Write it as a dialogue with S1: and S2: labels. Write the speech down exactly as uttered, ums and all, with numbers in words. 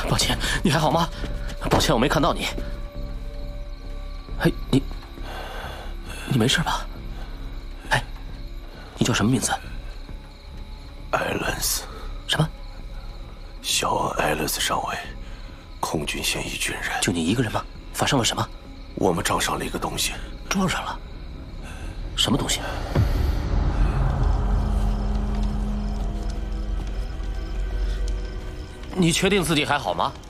S1: 抱歉，你还好吗？抱歉，我没看到你。哎，你你没事吧？哎，你叫什么名字？
S2: 艾伦斯。
S1: 什么？
S2: 小恩艾伦斯上尉，空军现役军人。
S1: 就你一个人吗？发生了什么？
S2: 我们撞上了一个东西。
S1: 撞上了？什么东西？你确定自己还好吗？